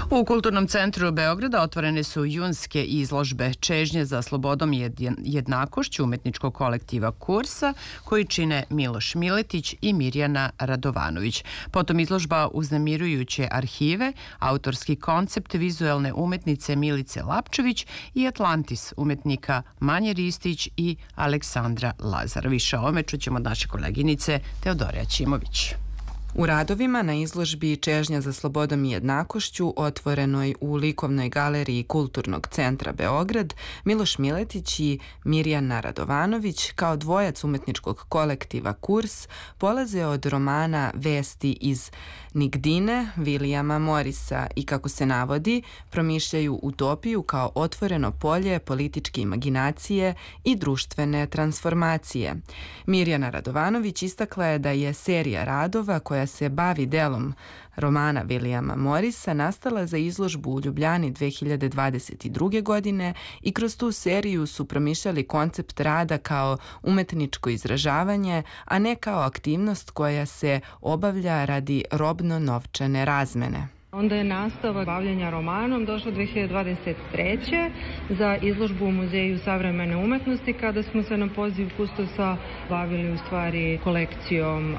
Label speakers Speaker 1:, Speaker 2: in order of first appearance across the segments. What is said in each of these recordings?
Speaker 1: U Kulturnom centru Beograda otvorene su junske izložbe Čežnje za slobodom i jednakošću umetničkog kolektiva Kursa, koji čine Miloš Miletić i Mirjana Radovanović. Potom izložba Uznemirujuće arhive, autorski koncept vizuelne umetnice Milice Lapčević i Atlantis umetnika Manje Ristić i Aleksandra Lazar. Više o ovome čućemo od naše koleginice Teodore Ćimović.
Speaker 2: U radovima na izložbi Čežnja za slobodom i jednakošću, otvorenoj u likovnoj galeriji Kulturnog centra Beograd, Miloš Miletić i Mirjana Radovanović, kao dvojac umetničkog kolektiva Kurs, polaze od romana Vesti iz Nigdine Vilijama Morisa i, kako se navodi, promišljaju utopiju kao otvoreno polje političke imaginacije i društvene transformacije. Mirjana Radovanović istakla je da je serija radova koja se bavi delom romana Vilijama Morisa nastala za izložbu u Ljubljani 2022. godine i kroz tu seriju su promišljali koncept rada kao umetničko izražavanje, a ne kao aktivnost koja se obavlja radi robno-novčane razmene.
Speaker 3: Onda je nastavak bavljenja romanom došlo 2023. za izložbu u Muzeju savremene umetnosti, kada smo se na poziv kustosa bavili u stvari kolekcijom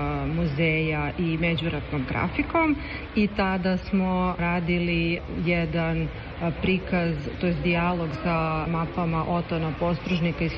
Speaker 3: muzeja i međuratnom grafikom, i tada smo radili jedan prikaz, to je dijalog sa mapama Otona Postružnika iz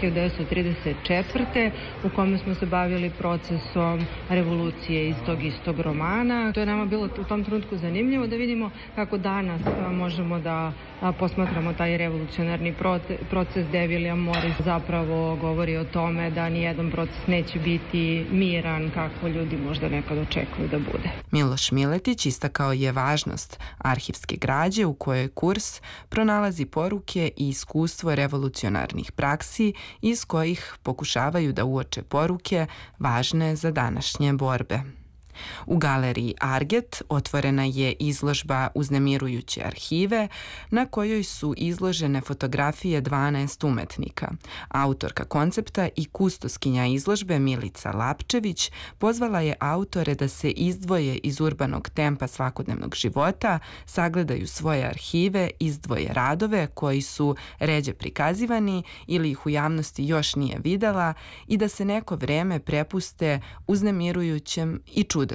Speaker 3: 1934. u kome smo se bavili procesom revolucije iz tog istog romana. To je nama bilo u tom trenutku zanimljivo da vidimo kako danas možemo da posmatramo taj revolucionarni proces, gde William Morris zapravo govori o tome da nijedan proces neće biti miran kako ljudi možda nekad očekuju da bude.
Speaker 2: Miloš Miletić istakao je važnost arhivske građe u kojoj Kurs pronalazi poruke i iskustvo revolucionarnih praksi iz kojih pokušavaju da uoče poruke važne za današnje borbe. U galeriji Arget otvorena je izložba Uznemirujuće arhive, na kojoj su izložene fotografije 12 umetnika. Autorka koncepta i kustoskinja izložbe Milica Lapčević pozvala je autore da se izdvoje iz urbanog tempa svakodnevnog života, sagledaju svoje arhive, izdvoje radove koji su ređe prikazivani ili ih u javnosti još nije videla i da se neko vreme prepuste uznemirujućem i čudesnom.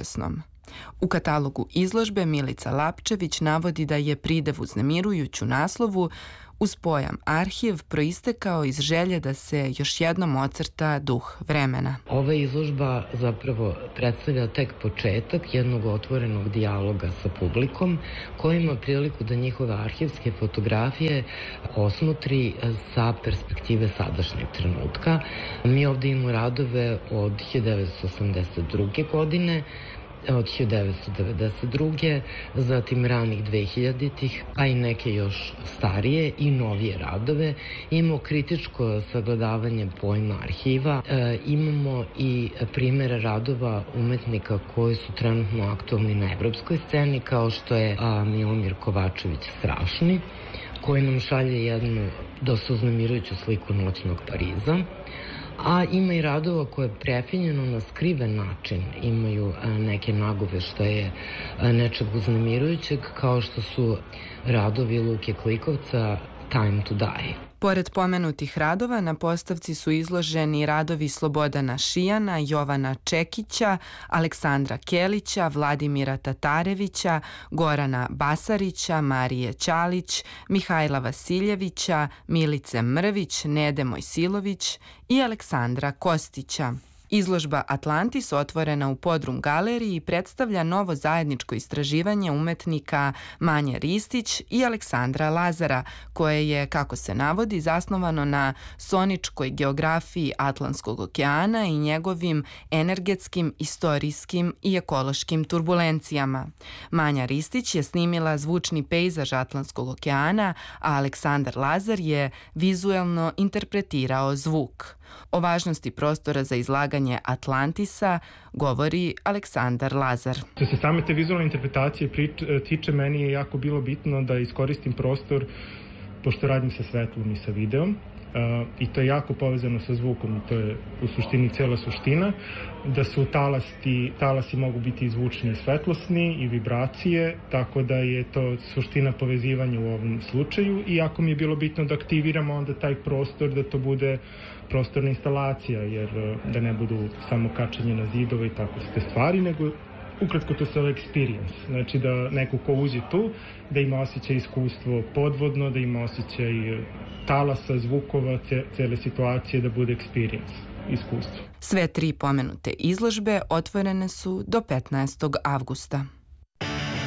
Speaker 2: U katalogu izložbe Milica Lapčević navodi da je pridev uznemirujuću naslovu uz pojam arhiv proistekao iz želje da se još jednom ocrta duh vremena.
Speaker 4: Ova izložba zapravo predstavlja tek početak jednog otvorenog dijaloga sa publikom, koji ima priliku da njihove arhivske fotografije osmotri sa perspektive sadašnjeg trenutka. Mi ovde imamo radove od 1982. godine, od 1992. zatim ranih 2000-ih, a i neke još starije i novije radove. Imamo kritičko sagledavanje pojma arhiva, imamo i primere radova umetnika koji su trenutno aktualni na evropskoj sceni, kao što je Milomir Kovačević Strašni, koji nam šalje jednu dosta uznemirujuću sliku noćnog Pariza. A ima i radova koje je prefinjeno na skriven način, imaju neke nagoveštaje nečeg uznemirujućeg, kao što su radovi Luke Klikovca Time to Die.
Speaker 2: Pored pomenutih radova, na postavci su izloženi radovi Slobodana Šijana, Jovana Čekića, Aleksandra Kelića, Vladimira Tatarevića, Gorana Basarića, Marije Ćalić, Mihajla Vasiljevića, Milice Mrvić, Nede Mojsilović i Aleksandra Kostića. Izložba Atlantis, otvorena u Podrum galeriji, predstavlja novo zajedničko istraživanje umetnika Manje Ristić i Aleksandra Lazara, koje je, kako se navodi, zasnovano na soničkoj geografiji Atlantskog okeana i njegovim energetskim, istorijskim i ekološkim turbulencijama. Manja Ristić je snimila zvučni pejzaž Atlantskog okeana, a Aleksandar Lazar je vizuelno interpretirao zvuk. O važnosti prostora za izlaganje Atlantisa govori Aleksandar Lazar.
Speaker 5: Što se same te vizualne interpretacije tiče, meni je jako bilo bitno da iskoristim prostor, pošto radim sa svetlom i sa videom, i to je jako povezano sa zvukom, to je u suštini cela suština, da su talasi mogu biti i zvučni i svetlosni i vibracije, tako da je to suština povezivanja u ovom slučaju i jako mi je bilo bitno da aktiviramo onda taj prostor, da to bude prostorna instalacija, jer da ne budu samo kačenje na zidove i tako te stvari, nego ukratko to se zove experience, znači da neko ko uđe tu, da ima osjećaj iskustvo podvodno, da ima osjećaj talasa, zvukova, cele situacije, da bude experience, iskustvo.
Speaker 2: Sve 3 pomenute izložbe otvorene su do 15. avgusta.